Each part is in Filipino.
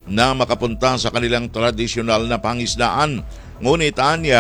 na makapunta sa kanilang tradisyonal na pangisdaan. Ngunit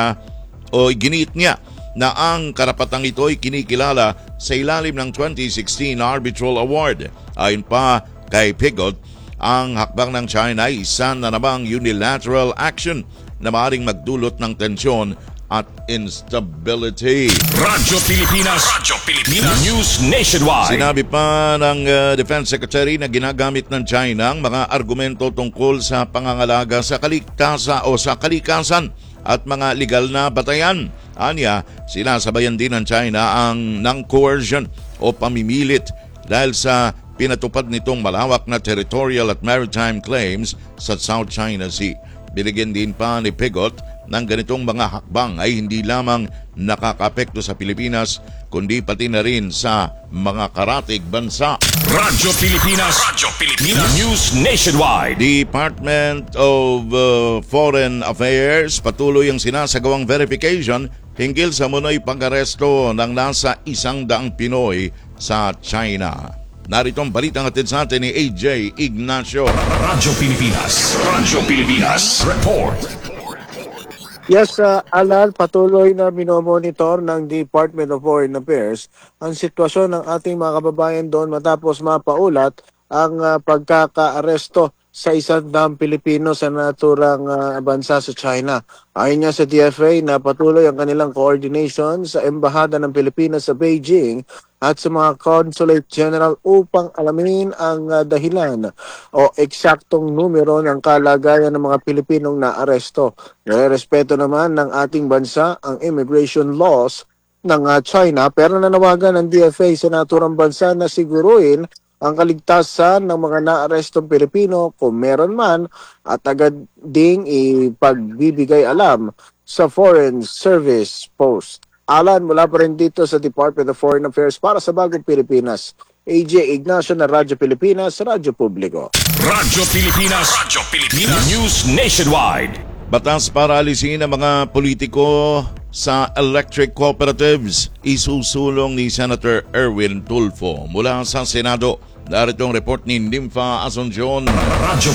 giniit niya na ang karapatang ito ay kinikilala sa ilalim ng 2016 Arbitral Award. Ayon pa kay Pigot, ang hakbang ng China ay isa na namang unilateral action na maaaring magdulot ng tensyon at instability. Radyo Pilipinas News Nationwide. Sinabi pa ng Defense Secretary na ginagamit ng China ang mga argumento tungkol sa pangangalaga sa kalikasan at mga legal na batayan. Anya, sinasabayan din ng China ng coercion o pamimilit dahil sa pinatupad nitong malawak na territorial at maritime claims sa South China Sea. Binigyan din pa ni Pigot ng ganitong mga hakbang ay hindi lamang nakakapekto sa Pilipinas kundi pati na rin sa mga karatig bansa. Radyo Pilipinas News Nationwide. Department of Foreign Affairs patuloy ang sinasagawang verification hinggil sa munoy pag-aresto ng nasa 100 Pinoy sa China. Narito ang balitang hatid sa atin ni AJ Ignacio. Radyo Pilipinas Report. Yes, Alan, patuloy na minomonitor ng Department of Foreign Affairs ang sitwasyon ng ating mga kababayan doon matapos mapaulat ang pagkakaaresto sa 100 Pilipino sa naturang bansa sa China. Ayon niya sa DFA na patuloy ang kanilang coordination sa Embahada ng Pilipinas sa Beijing at sa mga Consulate General upang alamin ang dahilan o eksaktong numero ng kalagayan ng mga Pilipinong naaresto. Nire-respeto naman ng ating bansa ang immigration laws ng China pero nanawagan ng DFA sa naturang bansa na siguruhin ang kaligtasan ng mga naarestong Pilipino kung meron man at agad ding ipagbibigay alam sa Foreign Service Post. Alan, mula pa rin dito sa Department of Foreign Affairs para sa Bagong Pilipinas. AJ Ignacio na Radyo Pilipinas, Radyo Publiko. Radyo Pilipinas News Nationwide. Batas para alisin ang mga politiko sa electric cooperatives isusulong ni Senator Erwin Tulfo mula sa Senado. Narito ang report ni Nympha Asuncion. Radyo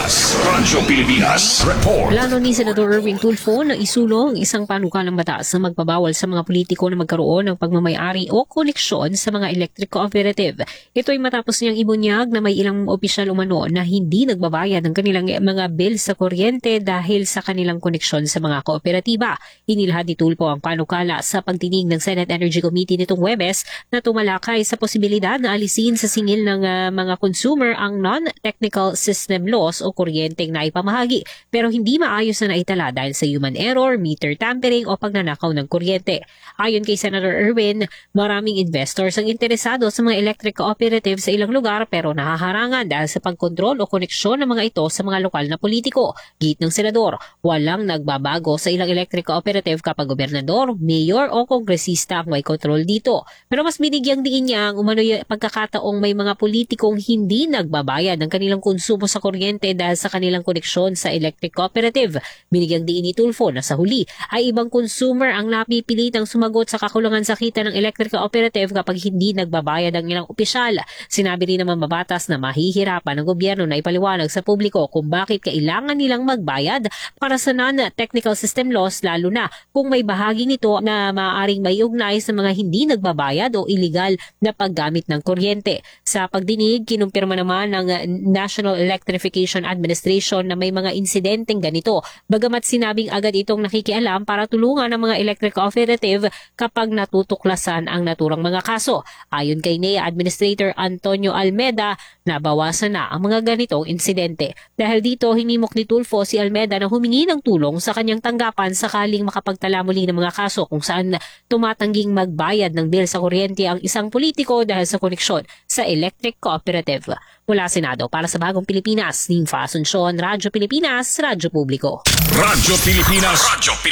Pilipinas Report. Plano ni Senator Erwin Tulfo na isulong isang panukalang batas na magpabawal sa mga politiko na magkaroon ng pagmamayari o koneksyon sa mga electric cooperative. Ito ay matapos niyang ibunyag na may ilang opisyal umano na hindi nagbabayad ng kanilang mga bill sa kuryente dahil sa kanilang koneksyon sa mga kooperatiba. Inilahad ni Tulfo ang panukala sa pagdinig ng Senate Energy Committee nitong Huwebes na tumalakay sa posibilidad na alisin sa singil ng mga consumer ang non-technical system loss o kuryenteng naipamahagi pero hindi maayos na naitala dahil sa human error, meter tampering o pagnanakaw ng kuryente. Ayon kay Senator Erwin, maraming investors ang interesado sa mga electric cooperative sa ilang lugar pero nahaharangan dahil sa pagkontrol o koneksyon ng mga ito sa mga lokal na politiko. Git ng senador, walang nagbabago sa ilang electric cooperative kapag gobernador, mayor o kongresista ang may kontrol dito. Pero mas binigyang diin niya ang umano'y pagkakataong may mga politikong hindi nagbabayad ng kanilang konsumo sa kuryente dahil sa kanilang koneksyon sa electric cooperative. Binigyang diin ni Tulfo na sa huli ay ibang consumer ang napipilitang sumagot sa kakulangan sa kita ng electric cooperative kapag hindi nagbabayad ang ilang opisyal. Sinabi rin naman mabatas na mahihirapan ng gobyerno na ipaliwanag sa publiko kung bakit kailangan nilang magbayad para sa non-technical system loss lalo na kung may bahagi nito na maaaring may ugnay sa mga hindi nagbabayad o illegal na paggamit ng kuryente. Sa pagdinig, kinumpirma naman ng National Electrification Administration na may mga insidenteng ganito. Bagamat sinabing agad itong nakikialam para tulungan ang mga electric cooperative kapag natutuklasan ang naturang mga kaso. Ayon kay NEA Administrator Antonio Almeda, nabawasan na ang mga ganitong insidente. Dahil dito, hinimok ni Tulfo si Almeda na humingi ng tulong sa kanyang tanggapan sakaling makapagtala muli ng mga kaso kung saan tumatangging magbayad ng bill sa kuryente ang isang politiko dahil sa koneksyon sa electric cooperative. Mula Senado para sa Bagong Pilipinas, Nympha Asuncion, Radyo Pilipinas, Radyo Publiko. Radyo Pilipinas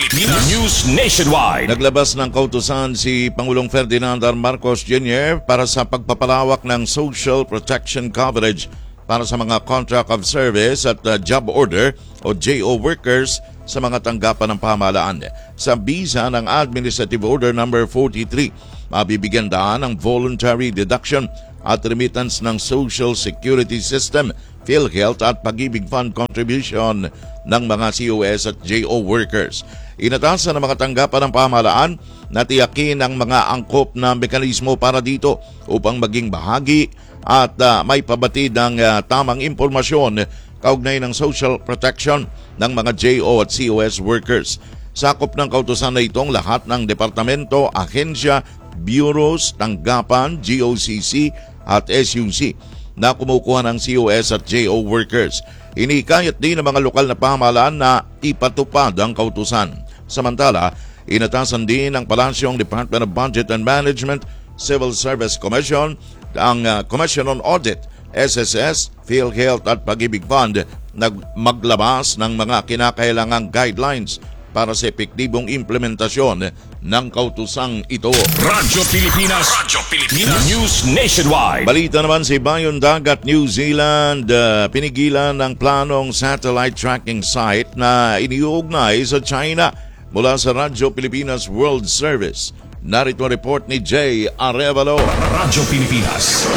News Nationwide. Naglabas ng kautusan si Pangulong Ferdinand R. Marcos Jr. para sa pagpapalawak ng social protection coverage para sa mga contract of service at job order o JO workers sa mga tanggapan ng pamahalaan. Sa bisa ng Administrative Order No. 43, mabibigyan daan ng voluntary deduction at remittance ng Social Security System PhilHealth at Pag-ibig Fund contribution ng mga COS at JO workers. Inatasan na makatanggapan ng pamahalaan na tiyakin ang mga angkop na mekanismo para dito upang maging bahagi at may pabatid ng tamang impormasyon kaugnay ng social protection ng mga JO at COS workers. Sakop ng kautusan na itong lahat ng departamento, ahensya, bureaus, tanggapan, GOCC at SUC na kumukuha ng COS at JO workers. Inikayat din ng mga lokal na pamahalaan na ipatupad ang kautusan. Samantala, inatasan din ng Palasyong Department of Budget and Management, Civil Service Commission, ang Commission on Audit, SSS, PhilHealth at Pag-ibig Fund na maglabas ng mga kinakailangang guidelines para sa epektibong implementasyon ng kautusang ito. Radyo Pilipinas, News Nationwide. Balita naman si Bayon Dagat, New Zealand, pinigilan ng planong satellite tracking site na iniuugnay sa China mula sa Radyo Pilipinas World Service. Narito ang report ni Jay Arevalo. Radyo Pilipinas,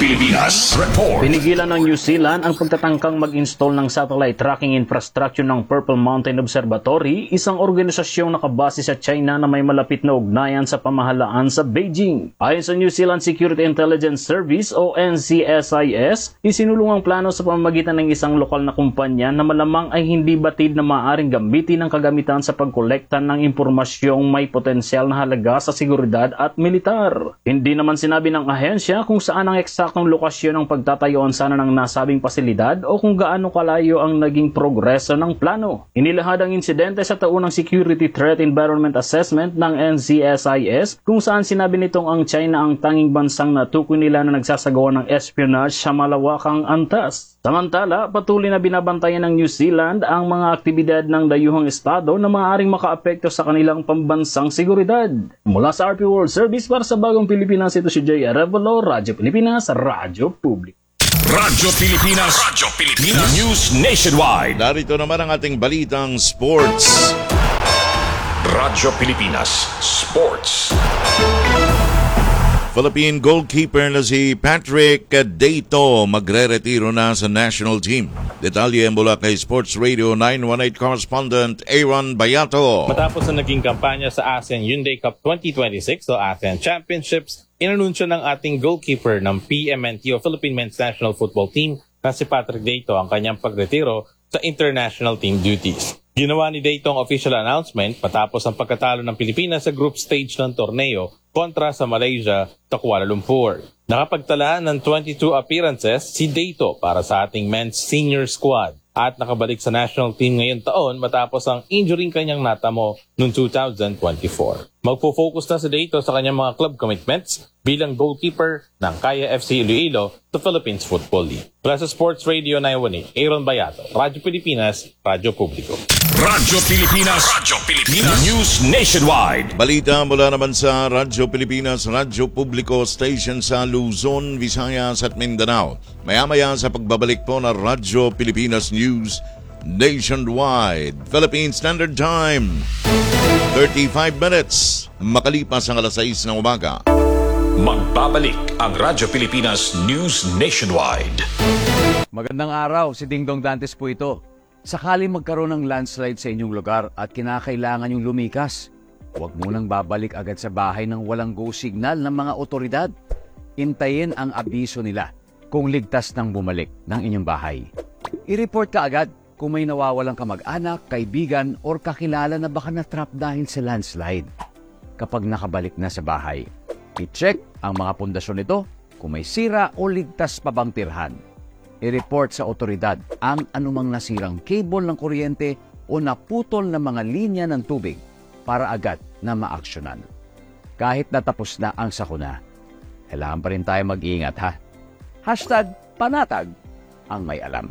report. Pinigilan ng New Zealand ang pagtatangkang mag-install ng satellite tracking infrastructure ng Purple Mountain Observatory, isang organisasyong nakabase sa China na may malapit na ugnayan sa pamahalaan sa Beijing. Ayon sa New Zealand Security Intelligence Service o NCSIS, isinulong ang plano sa pamamagitan ng isang lokal na kumpanya na malamang ay hindi batid na maaaring gamitin ng kagamitan sa pagkolekta ng impormasyong may potensyal na halaga sa seguridad at militar. Hindi naman sinabi ng ahensya kung saan ang eksaktong lokasyon ng pagtatayuan sana ng nasabing pasilidad o kung gaano kalayo ang naging progreso ng plano. Inilahad ang insidente sa taunang Security Threat Environment Assessment ng NCSIS kung saan sinabi nitong ang China ang tanging bansang natukoy nila na nagsasagawa ng espionage sa malawakang antas. Samantala, patuloy na binabantayan ng New Zealand ang mga aktibidad ng dayuhang estado na maaaring makaapekto sa kanilang pambansang seguridad. Mula sa RP World Service para sa Bagong Pilipinas, ito si Jay Arevalo, Radyo Pilipinas, Radyo Publiko. Radyo Pilipinas, News Nationwide. Narito naman ang ating balitang sports. Radyo Pilipinas, Sports. Philippine goalkeeper na si Patrick Dato magre-retiro na sa national team. Detalye mula kay Sports Radio 918 correspondent Aaron Bayato. Matapos na naging kampanya sa ASEAN Hyundai Cup 2026 o ASEAN Championships, inanunsyo ng ating goalkeeper ng PMNT o Philippine Men's National Football Team na si Patrick Dato ang kanyang pagretiro sa international team duties. Ginawa ni Dato ang official announcement matapos ang pagkatalo ng Pilipinas sa group stage ng torneo kontra sa Malaysia sa Kuala Lumpur. Nakapagtala ng 22 appearances si Dato para sa ating men's senior squad at nakabalik sa national team ngayon taon matapos ang injury kanyang natamo noong 2024. Magpo-focus na si Dato sa kanyang mga club commitments bilang goalkeeper ng Kaya FC Iloilo sa Philippines Football League. Para sa Sports Radio 918, Aaron Bayato, Radyo Pilipinas, Radyo Publiko. Radyo Pilipinas, News Nationwide. Balita mula naman sa Radyo Pilipinas, Radyo Publiko Station sa Luzon, Visayas at Mindanao. Maya-maya sa pagbabalik po ng Radyo Pilipinas News Nationwide. Philippine Standard Time, 35 minutes. Makalipas ang alas 6 ng umaga. Magbabalik ang Radyo Pilipinas News Nationwide. Magandang araw, si Dingdong Dantes po ito. Sakali magkaroon ng landslide sa inyong lugar at kinakailangan yung lumikas, huwag munang babalik agad sa bahay ng walang go signal ng mga otoridad. Intayin ang abiso nila kung ligtas nang bumalik ng inyong bahay. I-report ka agad kung may nawawalang kamag-anak, kaibigan, or kakilala na baka na-trap dahil sa landslide. Kapag nakabalik na sa bahay, i-check ang mga pundasyon nito kung may sira o ligtas pa bang tirhan. I-report sa otoridad ang anumang nasirang cable ng kuryente o naputol na mga linya ng tubig para agad na maaksyonan. Kahit natapos na ang sakuna, kailangan pa rin tayo mag-iingat ha. #panatag ang may alam.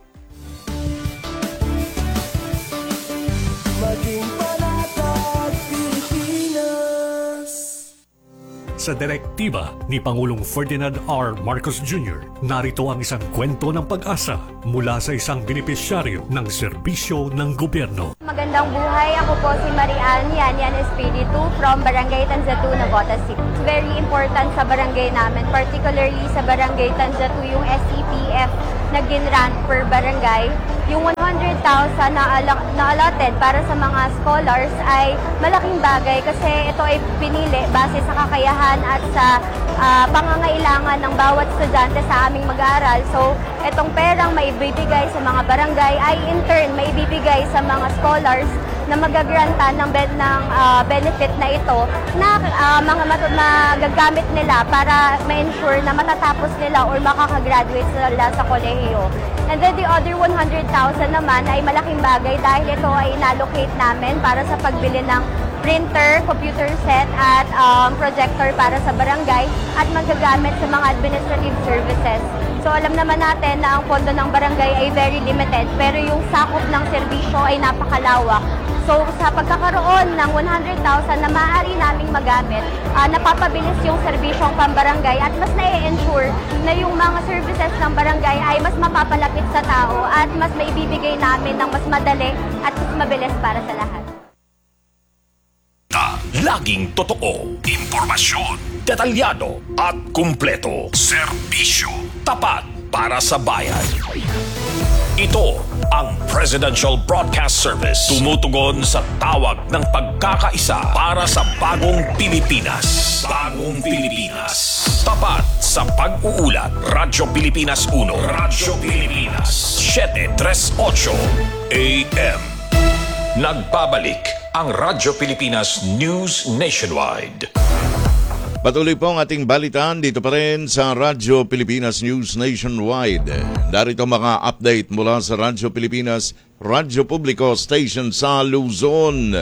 Maging panatag Pilipinas. Sa direktiba ni Pangulong Ferdinand R. Marcos Jr., narito ang isang kwento ng pag-asa mula sa isang benepisyaryo ng serbisyo ng gobyerno. Magandang buhay, ako po si Marian Yan Espiritu from Barangay Tanzatu, Navotas City. It's very important sa barangay namin, particularly sa Barangay Tanzatu yung SCPF grant per barangay, yung 100,000 na allotted para sa mga scholars ay malaking bagay kasi ito ay pinili base sa kakayahan at sa pangangailangan ng bawat estudyante sa aming mag-aaral. So, itong perang maibibigay sa mga barangay ay in turn maibibigay sa mga scholars na magagrantan ng benefit na ito na magagamit nila para ma-ensure na matatapos nila or makakagraduate sila sa kolehiyo. And then the other 100,000 naman ay malaking bagay dahil ito ay inallocate namin para sa pagbili ng printer, computer set at projector para sa barangay at magagamit sa mga administrative services. So alam naman natin na ang pondo ng barangay ay very limited pero yung sakop ng serbisyo ay napakalawak. So sa pagkakaroon ng 100,000 na maaari naming magamit, napapabilis yung serbisyong pambarangay at mas na-ensure na yung mga services ng barangay ay mas mapapalapit sa tao at mas maibibigay namin ng mas madali at mas mabilis para sa lahat. Laging totoo, impormasyon, detalyado at kumpleto. Serbisyo, tapat para sa bayan. Ito ang Presidential Broadcast Service. Tumutugon sa tawag ng pagkakaisa para sa bagong Pilipinas. Bagong Pilipinas. Tapat sa pag-uulat. Radyo Pilipinas 1. Radyo Pilipinas 738 AM. Nagbabalik ang Radyo Pilipinas News Nationwide. Patuloy po ang ating balitaan dito pa rin sa Radyo Pilipinas News Nationwide. Darito mga update mula sa Radyo Pilipinas, Radyo Publico Station sa Luzon.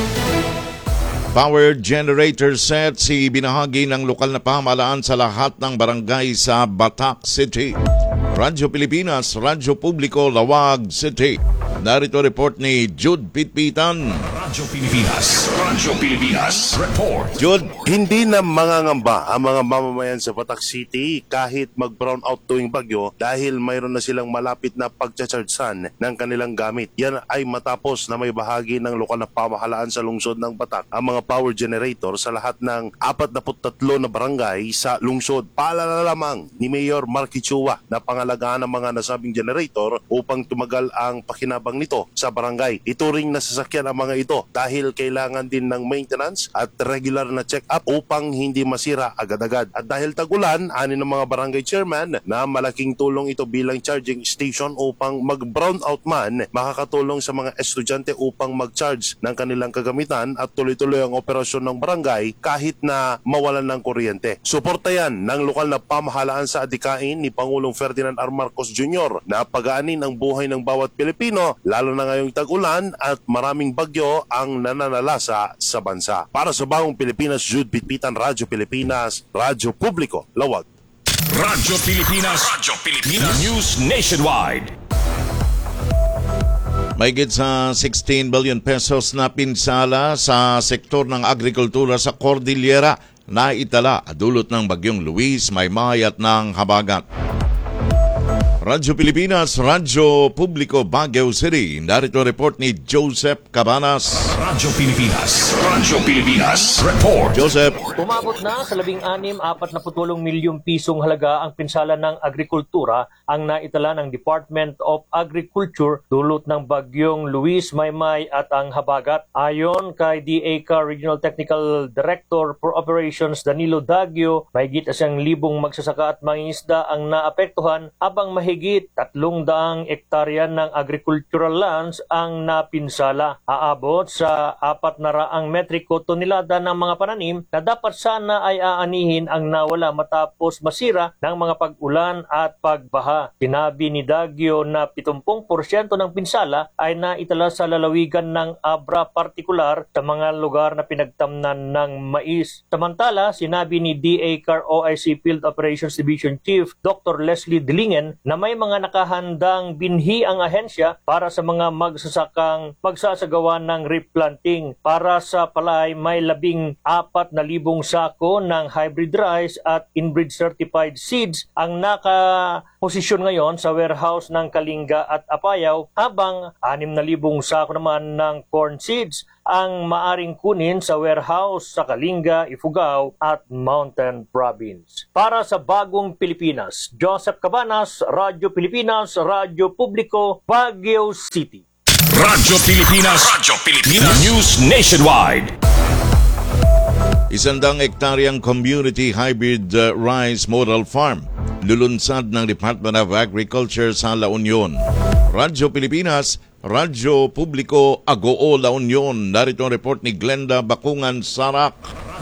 Power generator sets ibinahagi ng lokal na pamahalaan sa lahat ng barangay sa Batac City. Radyo Pilipinas, Radyo Publico, Lawag City. Narito report ni Jude Pitpitan. Radyo Pilipinas Report. Jude. Hindi na mangangamba ang mga mamamayan sa Batac City kahit mag-brown out tuwing bagyo dahil mayroon na silang malapit na pagcha-chargesan ng kanilang gamit. Yan ay matapos na may bahagi ng lokal na pamahalaan sa lungsod ng Batac ang mga power generator sa lahat ng 43 na barangay sa lungsod. Paalala lamang ni Mayor Marky Chua na pangalagaan ng mga nasabing generator upang tumagal ang pakinabang nito sa barangay. Ituring na sasakyan ang mga ito dahil kailangan din ng maintenance at regular na check-up upang hindi masira agad-agad. At dahil tagulan, ani ng mga barangay chairman na malaking tulong ito bilang charging station upang mag-brown out man, makakatulong sa mga estudyante upang mag-charge ng kanilang kagamitan at tuloy-tuloy ang operasyon ng barangay kahit na mawalan ng kuryente. Suporta yan ng lokal na pamahalaan sa adikain ni Pangulong Ferdinand R. Marcos Jr. na pagaanin ang buhay ng bawat Pilipino lalo na ngayong tag-ulan at maraming bagyo ang nananalasa sa bansa. Para sa Bagong Pilipinas, Jude Pitpitan, Radyo Pilipinas, Radyo Publiko, Lawag. Radyo Pilipinas News Nationwide. Mahigit sa 16 billion pesos na pinsala sa sektor ng agrikultura sa Cordillera na itala dulot ng bagyong Luis, Maymay at ng Habagat. Radyo Pilipinas, Radyo Publico, Baguio City. Narito report ni Joseph Cabanas. Radyo Pilipinas Report. Joseph. Umabot na sa 16.48 milyong pisong halaga ang pinsala ng agrikultura ang naitala ng Department of Agriculture dulot ng bagyong Luis, Maymay at ang Habagat. Ayon kay DACA Regional Technical Director for Operations Danilo Daggio, mahigit 1,000 magsasaka at mangingisda ang naapektuhan habang mahigit 300 ektarya ng agricultural lands ang napinsala. Aabot sa 400 metriko tonelada ng mga pananim na dapat sana ay aanihin ang nawala matapos masira ng mga pag-ulan at pagbaha. Sinabi ni Daggio na 70% ng pinsala ay naitala sa lalawigan ng Abra, partikular sa mga lugar na pinagtamnan ng mais. Samantala, sinabi ni DACAR OIC Field Operations Division Chief Dr. Leslie Dilingen na may mga nakahandang binhi ang ahensya para sa mga magsasakang magsasagawa ng replanting. Para sa palay, may 14,000 sako ng hybrid rice at inbreed certified seeds ang nakaposisyon ngayon sa warehouse ng Kalinga at Apayao, habang 6,000 sako naman ng corn seeds ang maaring kunin sa warehouse sa Kalinga, Ifugao at Mountain Province. Para sa Bagong Pilipinas, Joseph Cabanas, Radyo Pilipinas, Radyo Publiko, Baguio City. Radyo Pilipinas, News Nationwide. 100 hektaryang community hybrid rice model farm lulunsad ng Department of Agriculture sa La Union. Radyo Pilipinas, Radyo Publiko, Agoo, La Union. Narito ang report ni Glenda Bakungan Sarak.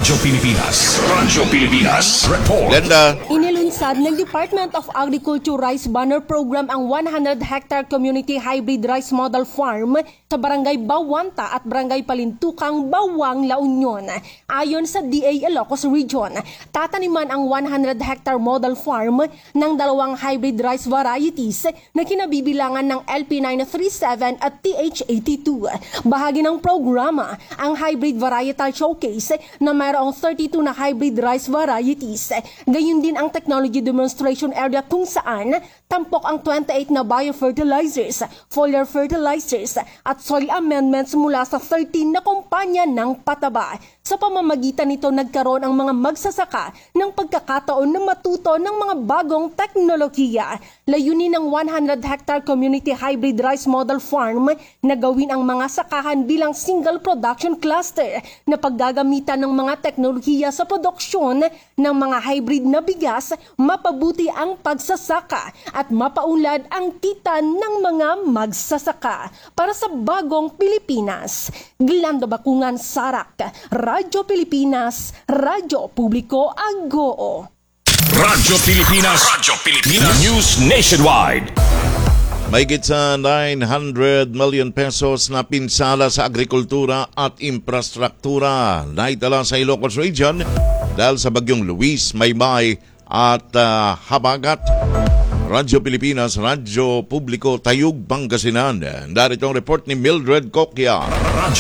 Radyo Pilipinas, report. Glenda. Inilunsad ng Department of Agriculture Rice Banner Program ang 100-hectare community hybrid rice model farm sa Barangay Bawanta at Barangay Palintukang, Bawang, La Union. Ayon sa DA Ilocos Region, tataniman ang 100-hectare model farm ng 2 hybrid rice varieties na kinabibilangan ng LP937 at TH82. Bahagi ng programa ang hybrid varietal showcase na mayroong 32 na hybrid rice varieties. Gayun din ang technology demonstration area kung saan tampok ang 28 na biofertilizers, foliar fertilizers at soil amendments mula sa 13 na kumpanya ng pataba. Sa pamamagitan nito nagkaroon ang mga magsasaka ng pagkakataon na matuto ng mga bagong teknolohiya. Layunin ng 100-hectare community hybrid rice model farm na gawin ang mga sakahan bilang single production cluster na paggagamitan ng mga teknolohiya sa produksyon ng mga hybrid na bigas, mapabuti ang pagsasaka at mapaunlad ang kita ng mga magsasaka. Para sa Bagong Pilipinas, Glenda Bakungan Sarak, Radyo Pilipinas, Radyo Publiko, Agoo. Radyo Pilipinas, News Nationwide. Mahigit sa 900 million pesos na pinsala sa agrikultura at infrastruktura naitala sa Ilocos Region dahil sa bagyong Luis, Maymay at Habagat. Radyo Pilipinas, Radyo Publiko, Tayug, Pangasinan. Narito ang report ni Mildred Coquia. Radyo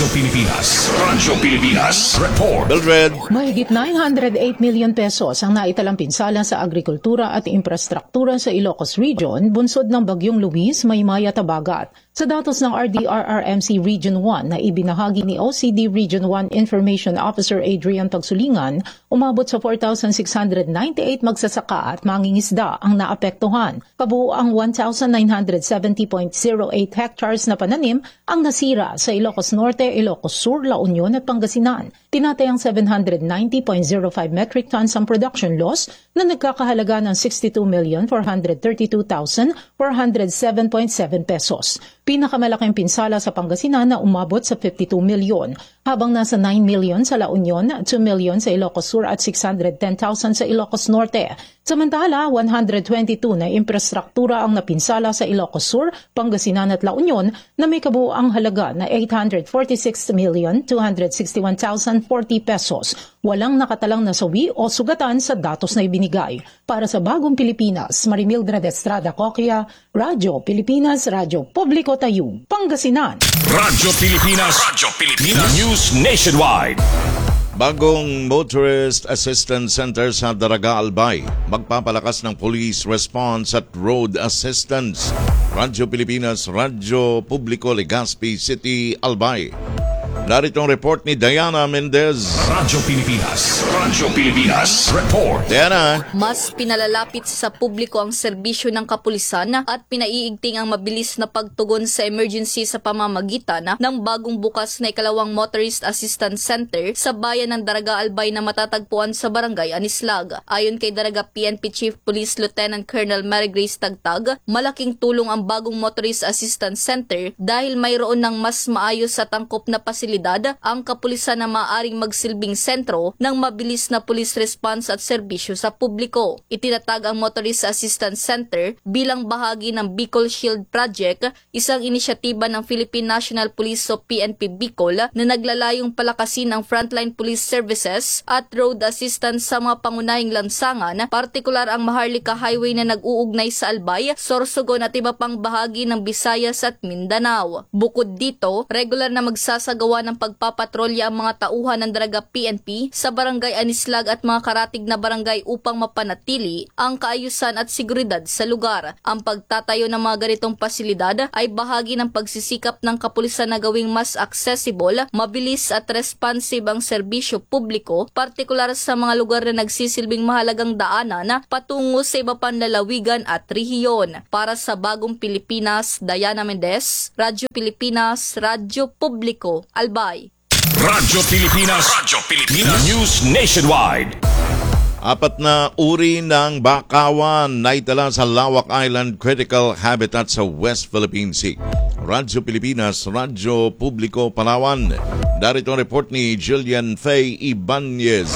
Pilipinas, report. Mildred. Mahigit 908 million pesos ang naitalang pinsala sa agrikultura at infrastruktura sa Ilocos Region, bunsod ng bagyong Luis, Maymay at Habagat. Sa datos ng RDRRMC Region 1 na ibinahagi ni OCD Region 1 Information Officer Adrian Tagsulingan, umabot sa 4,698 magsasaka at mangingisda ang naapektuhan. Kabuuang 1,970.08 hectares na pananim ang nasira sa Ilocos Norte, Ilocos Sur, La Union at Pangasinan. Tinatayang 790.05 metric tons ang production loss na nagkakahalaga ng 62,432,407.7 pesos. Pinakamalaking pinsala sa Pangasinan na umabot sa 52 milyon, habang nasa 9 milyon sa La Union, 2 milyon sa Ilocos Sur at 610,000 sa Ilocos Norte. Samantala, 122 na infrastruktura ang napinsala sa Ilocos Sur, Pangasinan at La Union na may kabuuang halaga na 846,261,040 pesos. Walang nakatalang nasawi o sugatan sa datos na ibinigay. Para sa Bagong Pilipinas, Marimildred Estrada Coquia, Radyo Pilipinas, Radyo Publiko, Tayug, Pangasinan. Radyo Pilipinas, News Nationwide. Bagong Motorist Assistance Center sa Daraga, Albay. Magpapalakas ng police response at road assistance. Radyo Pilipinas, Radyo Publiko, Legazpi City, Albay. Narito ang report ni Diana Mendez. Radyo Pilipinas, report. Diana. Mas pinalalapit sa publiko ang serbisyo ng kapulisan at pinaiigting ang mabilis na pagtugon sa emergency sa pamamagitan ng bagong bukas na ikalawang Motorist Assistance Center sa bayan ng Daraga, Albay na matatagpuan sa Barangay Anislag. Ayon kay Daraga PNP Chief Police Lieutenant Colonel Mary Grace Tagtag, malaking tulong ang bagong Motorist Assistance Center dahil mayroon ng mas maayos at angkop na pasilidad ang kapulisan na maaaring magsilbing sentro ng mabilis na police response at serbisyo sa publiko. Itinatag ang Motorist Assistance Center bilang bahagi ng Bicol Shield Project, isang inisyatiba ng Philippine National Police o PNP Bicol na naglalayong palakasin ang frontline police services at road assistance sa mga pangunahing lansangan, partikular ang Maharlika Highway na nag-uugnay sa Albay, Sorsogon at iba pang bahagi ng Visayas at Mindanao. Bukod dito, regular na magsasagawa ng pagpapatrolya ang mga tauhan ng Daraga PNP sa barangay Anislag at mga karatig na barangay upang mapanatili ang kaayusan at seguridad sa lugar. Ang pagtatayo ng mga ganitong pasilidad ay bahagi ng pagsisikap ng kapulisan na gawing mas accessible, mabilis at responsive ang serbisyo publiko, partikular sa mga lugar na nagsisilbing mahalagang daanan patungo sa iba pang lalawigan at rehiyon. Para sa Bagong Pilipinas, Diana Mendez, Radyo Pilipinas, Radyo Publiko, Albay. Radyo Pilipinas. News Nationwide. 4 na uri ng bakawan na itala sa Lawak Island Critical Habitat sa West Philippine Sea. Radyo Pilipinas, Radyo Publiko, Palawan. Darito ang report ni Jillian Faye Ibanez.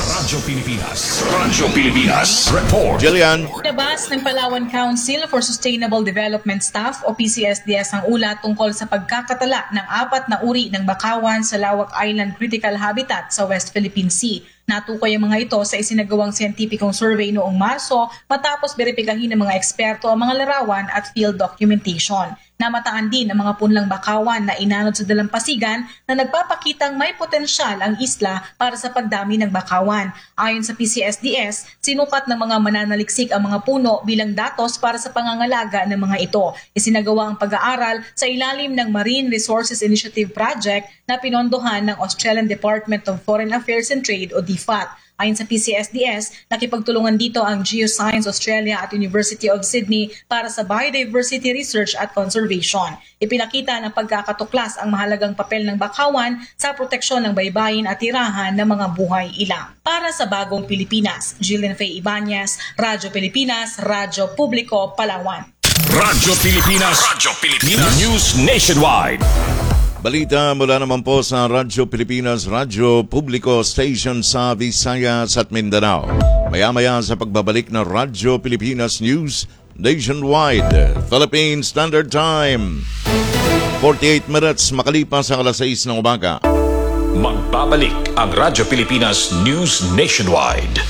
Radyo Pilipinas, report. Jillian. Labas ng Palawan Council for Sustainable Development Staff o PCSDS ang ulat tungkol sa pagkakatala ng 4 na uri ng bakawan sa Lawak Island Critical Habitat sa West Philippine Sea. Natukoy ang mga ito sa isinagawang siyentipikong survey noong Marso matapos beripikahin ng mga eksperto ang mga larawan at field documentation. Namataan din ang mga punlang bakawan na inanod sa dalampasigan na nagpapakitang may potensyal ang isla para sa pagdami ng bakawan. Ayon sa PCSDS, sinukat ng mga mananaliksik ang mga puno bilang datos para sa pangangalaga ng mga ito. Isinagawa ang pag-aaral sa ilalim ng Marine Resources Initiative Project na pinondohan ng Australian Department of Foreign Affairs and Trade o DFAT. Ayon sa PCSDS, nakipagtulungan dito ang Geoscience Australia at University of Sydney para sa biodiversity research at conservation. Ipinakita ng pagkakatuklas ang mahalagang papel ng bakawan sa proteksyon ng baybayin at tirahan ng mga buhay ilang. Para sa Bagong Pilipinas, Jillian Faye Ibanez, Radyo Pilipinas, Radyo Publiko, Palawan. Radyo Pilipinas. News Nationwide. Balita mula naman po sa Radyo Pilipinas, Radyo Publiko Station sa Visayas at Mindanao. Maya-maya sa pagbabalik ng Radyo Pilipinas News Nationwide, Philippine Standard Time. 48 minutes makalipas sa alas 6 ng umaga. Magbabalik ang Radyo Pilipinas News Nationwide.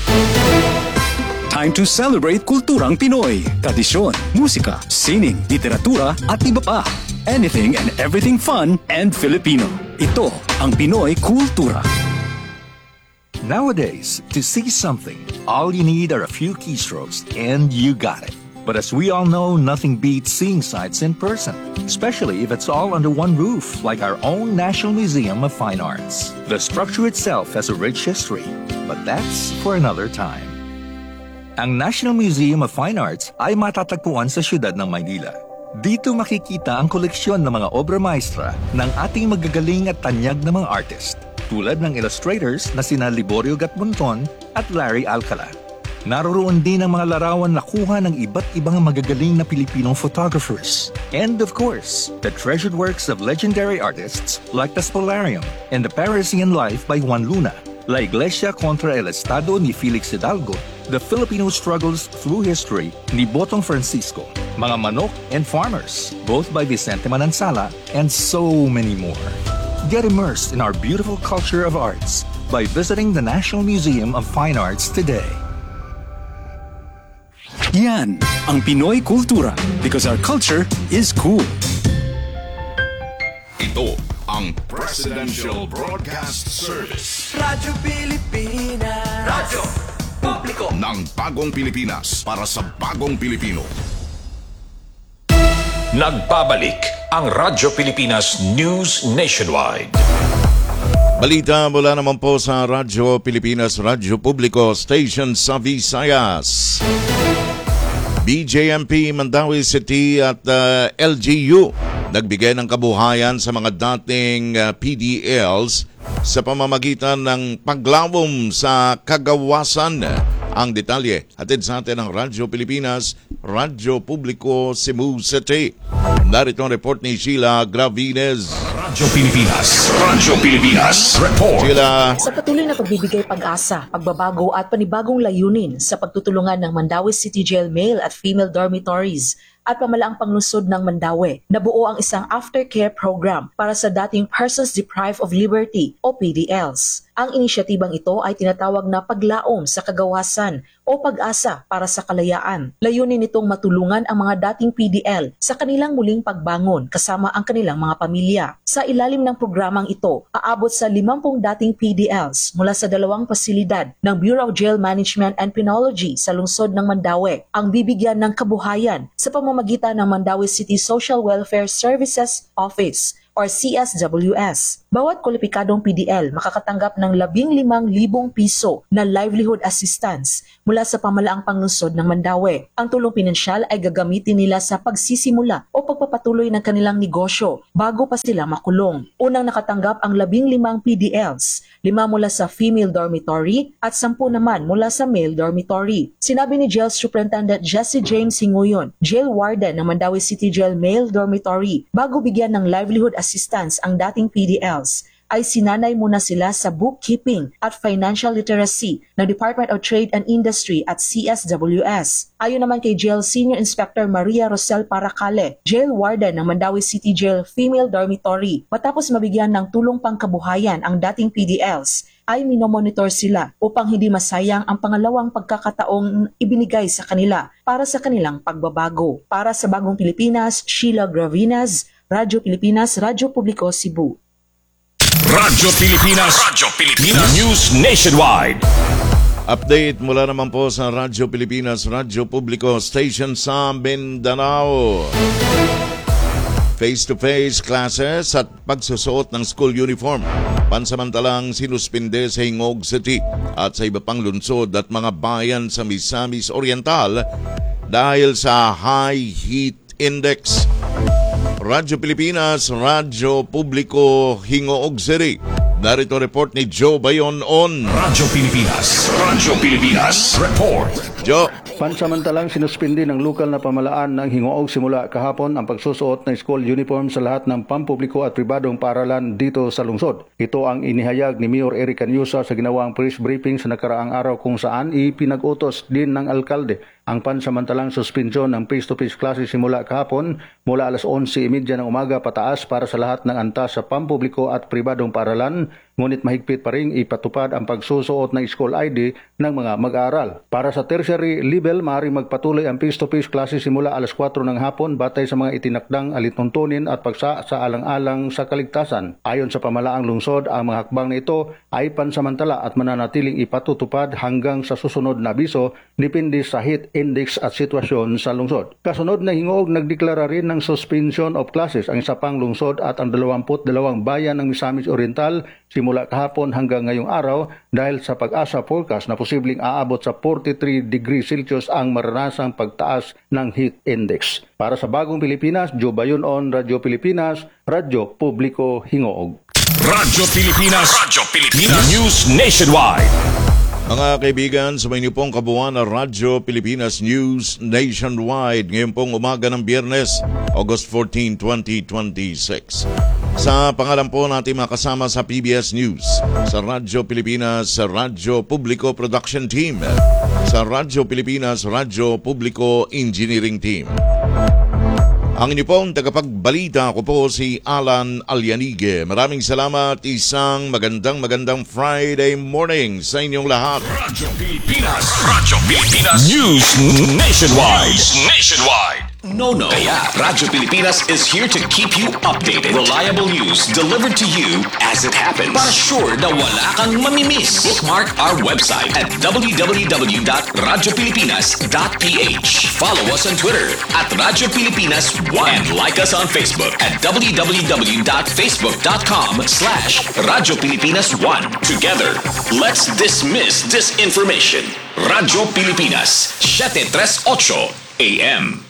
Time to celebrate kulturang Pinoy, tradisyon, musika, sining, literatura at iba pa. Anything and everything fun and Filipino. Ito ang Pinoy Kultura. Nowadays, to see something, all you need are a few keystrokes and you got it. But as we all know, nothing beats seeing sights in person, especially if it's all under one roof, like our own National Museum of Fine Arts. The structure itself has a rich history, but that's for another time. Ang National Museum of Fine Arts ay matatagpuan sa siyudad ng Maynila. Dito makikita ang koleksyon ng mga obra maestra ng ating magagaling at tanyag na mga artist, tulad ng illustrators na sina Liborio Gatmonton at Larry Alcala. Naroroon din ang mga larawan na kuha ng iba't ibang magagaling na Pilipinong photographers. And of course, the treasured works of legendary artists like the Spolarium and the Parisian Life by Juan Luna, La Iglesia contra el Estado ni Felix Hidalgo, The Filipino Struggles Through History ni Botong Francisco, Mga Manok and Farmers, both by Vicente Manansala, and so many more. Get immersed in our beautiful culture of arts by visiting the National Museum of Fine Arts today. Yan ang Pinoy Kultura, because our culture is cool. Ito ang Presidential Broadcast Service. Radyo Pilipinas. Radyo Publiko ng Bagong Pilipinas para sa Bagong Pilipino. Nagbabalik ang Radyo Pilipinas News Nationwide. Balita mula naman po sa Radyo Pilipinas, Radyo Publiko Station sa Visayas. BJMP Mandawi City at LGU nagbigay ng kabuhayan sa mga dating PDLs sa pamamagitan ng paglawom sa kagawasan. Ang detalye, hatid sa atin ng Radyo Pilipinas, Radyo Publiko, Cebu City. Narito ang report ni Sheila Gravines. Radyo Pilipinas, report. Sheila. Sa patuloy na pagbibigay pag-asa, pagbabago at panibagong layunin sa pagtutulungan ng Mandawi City Jail male at female dormitories at pamalaang panglusod ng Mandawi, nabuo ang isang aftercare program para sa dating persons deprived of liberty o PDLs. Ang inisyatibang ito ay tinatawag na Paglaom sa Kagawasan o Pag-asa para sa Kalayaan. Layunin nitong matulungan ang mga dating PDL sa kanilang muling pagbangon kasama ang kanilang mga pamilya. Sa ilalim ng programang ito, aabot sa 50 dating PDLs mula sa 2 pasilidad ng Bureau of Jail Management and Penology sa lungsod ng Mandaue ang bibigyan ng kabuhayan sa pamamagitan ng Mandaue City Social Welfare Services Office or CSWS. Bawat kwalipikadong PDL makakatanggap ng 15,000 piso na livelihood assistance mula sa pamalaang panglungsod ng Mandaue. Ang tulong pinansyal ay gagamitin nila sa pagsisimula o pagpapatuloy ng kanilang negosyo bago pa sila makulong. Unang nakatanggap ang 15 PDLs, 5 mula sa female dormitory at 10 naman mula sa male dormitory. Sinabi ni Jail Superintendent Jesse James Hinguyon, Jail Warden ng Mandaue City Jail Male Dormitory, bago bigyan ng livelihood assistance ang dating PDLs, ay sinanay muna sila sa bookkeeping at financial literacy ng Department of Trade and Industry at CSWS. Ayon naman kay Jail Senior Inspector Maria Rosel Paracale, Jail Warden ng Mandaue City Jail Female Dormitory, matapos mabigyan ng tulong pangkabuhayan ang dating PDLs, ay minomonitor sila upang hindi masayang ang pangalawang pagkakataong ibinigay sa kanila para sa kanilang pagbabago. Para sa Bagong Pilipinas, Sheila Gravinas, Radyo Pilipinas, Radyo Publiko, Cebu. Radyo Pilipinas, News Nationwide. Update mula naman po sa Radyo Pilipinas, Radyo Publiko Station sa Mindanao. Face-to-face classes at pagsusuot ng school uniform pansamantalang sinuspinde sa Hingog City at sa iba pang lungsod at mga bayan sa Misamis Oriental dahil sa high heat index. Radyo Pilipinas, Radyo Publiko, Hingoog City. Narito report ni Joe Bayon on Radyo Pilipinas Report. Joe. Pansamantalang sinuspindi ng lokal na pamahalaan ng Hingoog simula kahapon ang pagsusuot ng school uniform sa lahat ng pampubliko at pribadong paaralan dito sa lungsod. Ito ang inihayag ni Mayor Eric Canyusa sa ginawang press briefing sa nakaraang araw kung saan ipinag-utos din ng alkalde ang pansamantalang suspensyon ng face-to-face classes simula kahapon mula alas 11:30 ng umaga pataas para sa lahat ng antas sa pampubliko at pribadong paaralan, ngunit mahigpit pa rin ipatupad ang pagsusuot ng school ID ng mga mag-aaral. Para sa tertiary level, maaaring magpatuloy ang face-to-face classes simula alas 4 ng hapon batay sa mga itinakdang alituntunin at pagsaalang-alang sa kaligtasan. Ayon sa pamalaang lungsod, ang mga hakbang na ito ay pansamantala at mananatiling ipatutupad hanggang sa susunod na abiso depende sa heat index at sitwasyon sa lungsod. Kasunod na Hingoog, nagdeklara rin ng suspension of classes ang isa pang lungsod at ang 22 bayan ng Misamis Oriental simula kahapon hanggang ngayong araw dahil sa pag-asa forecast na posibleng aabot sa 43 degrees Celsius ang maranasang pagtaas ng heat index. Para sa Bagong Pilipinas, Joe Bayon on Radyo Pilipinas, Radyo Publiko, Hingoog. Radyo Pilipinas, News Nationwide. Mga kaibigan, sa inyo pong kabuuan na Radyo Pilipinas News Nationwide ngayon pong umaga ng Biyernes, August 14, 2026. Sa pangalan po natin makasama sa PBS News, sa Radyo Pilipinas, sa Radyo Publiko Production Team, sa Radyo Pilipinas, Radyo Publiko Engineering Team. Ang inyo pong tagapagbalita ko po si Alan Alianige. Maraming salamat, isang magandang Friday morning sa inyong lahat. Radyo Pilipinas News Nationwide. No. Kaya Radyo Pilipinas is here to keep you updated. Reliable news delivered to you as it happens. Para sure na wala kang mamimiss. Bookmark our website at www.radiopilipinas.ph. Follow us on Twitter at Radyo Pilipinas 1 and like us on Facebook at www.facebook.com/Radyo Pilipinas 1. Together, let's dismiss disinformation. Radyo Pilipinas, 738 AM.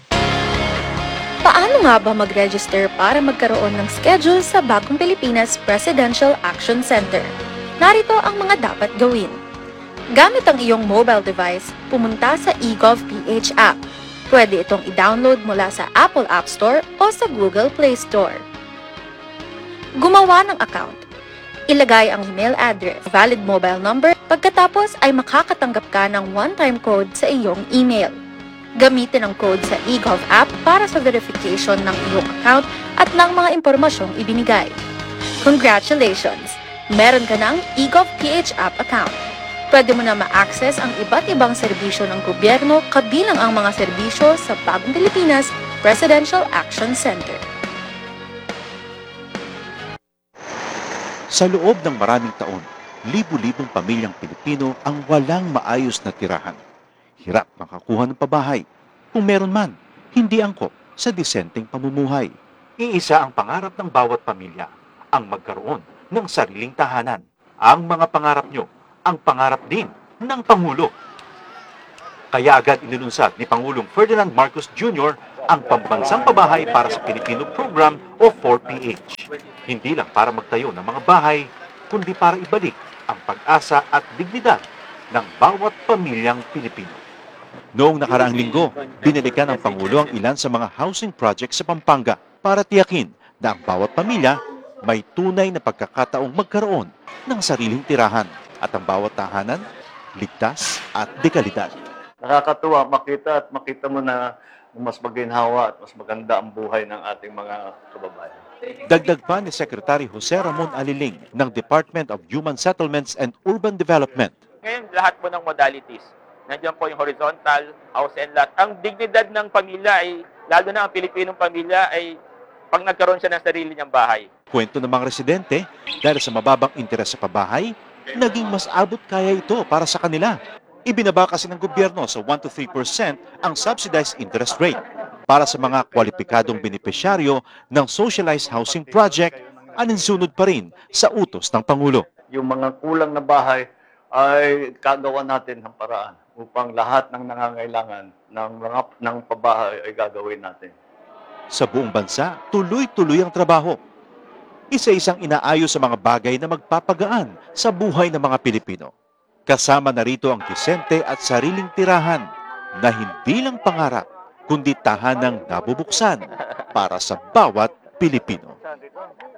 Paano nga ba mag-register para magkaroon ng schedule sa Bagong Pilipinas Presidential Action Center? Narito ang mga dapat gawin. Gamit ang iyong mobile device, pumunta sa eGov.ph app. Pwede itong i-download mula sa Apple App Store o sa Google Play Store. Gumawa ng account. Ilagay ang email address, valid mobile number, pagkatapos ay makakatanggap ka ng one-time code sa iyong email. Gamitin ang code sa eGov app para sa verification ng iyong account at ng mga impormasyong ibinigay. Congratulations! meron ka ng eGovPH app account. Pwede mo na ma-access ang iba't ibang serbisyo ng gobyerno kabilang ang mga serbisyo sa Bagong Pilipinas Presidential Action Center. Sa loob ng maraming taon, libu-libong pamilyang Pilipino ang walang maayos na tirahan. Hirap makakuha ng pabahay. Kung meron man, hindi angkop sa disenteng pamumuhay. Iisa ang pangarap ng bawat pamilya, ang magkaroon ng sariling tahanan. Ang mga pangarap nyo, ang pangarap din ng Pangulo. Kaya agad inilunsad ni Pangulong Ferdinand Marcos Jr. ang Pambansang Pabahay para sa Pilipino Program o 4PH. Hindi lang para magtayo ng mga bahay, kundi para ibalik ang pag-asa at dignidad ng bawat pamilyang Pilipino. Noong nakaraang linggo, binalikan ng Pangulo ang ilan sa mga housing projects sa Pampanga para tiyakin na ang bawat pamilya may tunay na pagkakataong magkaroon ng sariling tirahan at ang bawat tahanan ligtas at dekalidad. Nakakatuwa makita mo na mas maginhawa at mas maganda ang buhay ng ating mga kababayan. Dagdag pa ni Secretary Jose Ramon Aliling ng Department of Human Settlements and Urban Development. Ngayon, lahat po ng modalities. Nandiyan po yung horizontal, house and lot. Ang dignidad ng pamilya ay, lalo na ang Pilipinong pamilya, ay pag nagkaroon siya ng sarili niyang bahay. Kwento ng mga residente, dahil sa mababang interes sa pabahay, naging mas abot kaya ito para sa kanila. Ibinaba kasi ng gobyerno sa 1 to 3% ang subsidized interest rate para sa mga kwalipikadong benepisyaryo ng socialized housing project, aninsunod pa rin sa utos ng Pangulo. Yung mga kulang na bahay ay kagawa natin ng paraan upang lahat ng nangangailangan ng pabahay ay gagawin natin. Sa buong bansa, tuloy-tuloy ang trabaho. Isa-isang inaayos sa mga bagay na magpapagaan sa buhay ng mga Pilipino. Kasama na rito ang disente at sariling tirahan na hindi lang pangarap, kundi tahanang nabubuksan para sa bawat Pilipino.